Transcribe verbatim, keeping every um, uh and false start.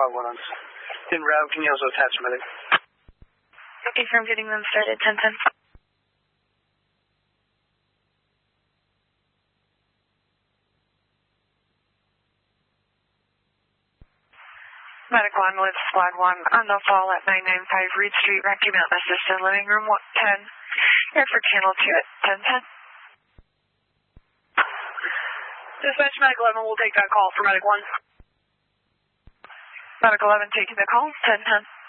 five one on. In route, can you also attach medic? Okay, from getting them started, ten ten. Medic one with Squad one on the fall at nine ninety-five Reed Street, Rocky Mountain Assisted Living Room ten. Here for Channel two at ten ten. Dispatch Medic eleven will take that call for Medic one. Medic eleven taking the call, ten ten.